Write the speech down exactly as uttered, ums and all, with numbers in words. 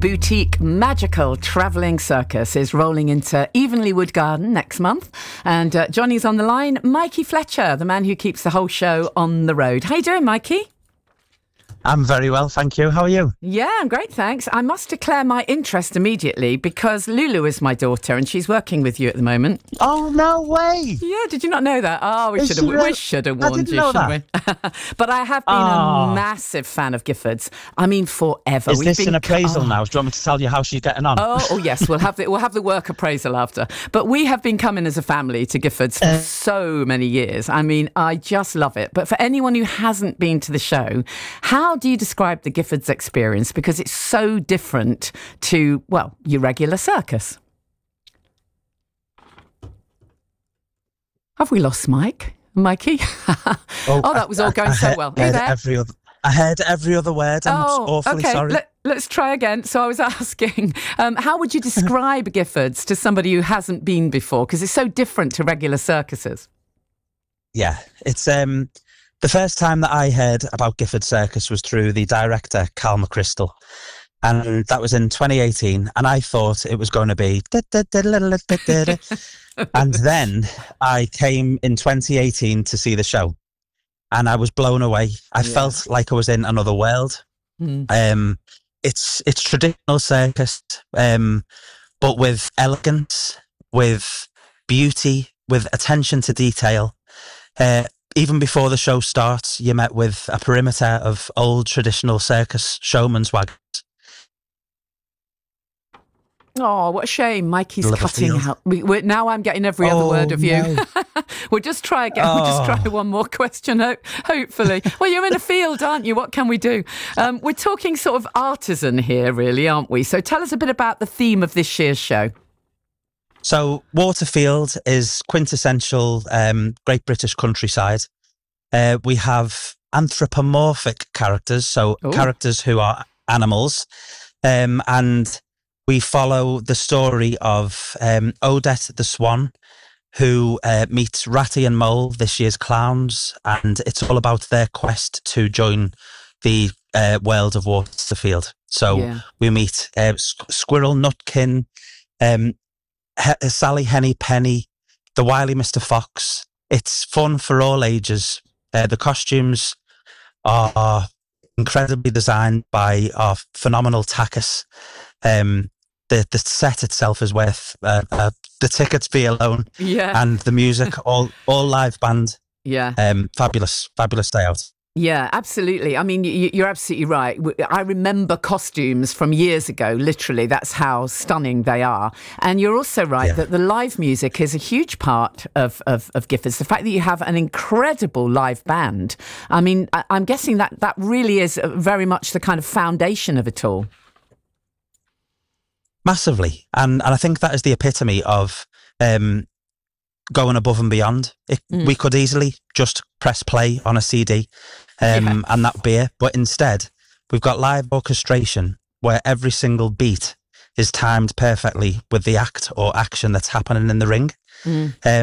boutique, magical travelling circus is rolling into Evenley Wood Garden next month. And uh, Johnny's on the line, Mikey Fletcher, the man who keeps the whole show on the road. How you doing, Mikey? I'm very well, thank you. How are you? Yeah, I'm great, thanks. I must declare my interest immediately because Lulu is my daughter and she's working with you at the moment. Oh, no way! Yeah, did you not know that? Oh, we Is should have she really? we should have I warned didn't you, know shouldn't we? But I have been Oh. a massive fan of Gifford's. I mean, forever. Is We've this been an appraisal oh. now? Do you want me to tell you how she's getting on? Oh, oh yes, we'll have the we'll have the work appraisal after. But we have been coming as a family to Gifford's for Uh. so many years. I mean, I just love it. But for anyone who hasn't been to the show, how do you describe the Gifford's experience? Because it's so different to, well, your regular circus. Have we lost Mike? Mikey? oh, that was all going I, I so heard, well. I Are you heard there? every other, I heard every other word. I'm Oh, awfully okay. sorry. Let, let's try again. So I was asking, um, how would you describe Gifford's to somebody who hasn't been before? Because it's so different to regular circuses. Yeah, it's um the first time that I heard about Gifford Circus was through the director, Cal McChrystal. And that was in twenty eighteen. And I thought it was going to be... And then I came in twenty eighteen to see the show. And I was blown away. I Yeah. felt like I was in another world. Mm. Um, it's it's traditional circus, um, but with elegance, with beauty, with attention to detail. Uh, even before the show starts, you're met with a perimeter of old traditional circus showman's wagons. Oh, what a shame. Mikey's Love a cutting field. out. We, we're, now I'm getting every other Oh, word of you. no. We'll just try again. We'll just try Oh. one more question, ho- hopefully. Well, you're in a field, aren't you? What can we do? Um, we're talking sort of artisan here, really, aren't we? So tell us a bit about the theme of this year's show. So Waterfield is quintessential um, Great British countryside. Uh, we have anthropomorphic characters, so Ooh. characters who are animals, um, and we follow the story of um, Odette the Swan, who uh, meets Ratty and Mole, this year's clowns, and it's all about their quest to join the uh, world of Waterfield. So Yeah. we meet uh, Squ- Squirrel Nutkin, um, He- Sally Henny Penny, the wily Mister Fox. It's fun for all ages. Uh, the costumes are incredibly designed by our phenomenal Takis. Um, the the set itself is worth uh, uh, the tickets fee alone, Yeah. and the music, all all live band. Yeah. Um, fabulous, fabulous day out. Yeah, absolutely. I mean, you, you're absolutely right. W- I remember costumes from years ago, literally. That's how stunning they are. And you're also right Yeah. that the live music is a huge part of, of, of Gifford's. The fact that you have an incredible live band. I mean, I, I'm guessing that that really is very much the kind of foundation of it all. Massively, and and I think that is the epitome of um, going above and beyond. It, Mm. We could easily just press play on a C D, um, Yeah. and that be it. But instead, we've got live orchestration where every single beat is timed perfectly with the act or action that's happening in the ring. Mm. Um,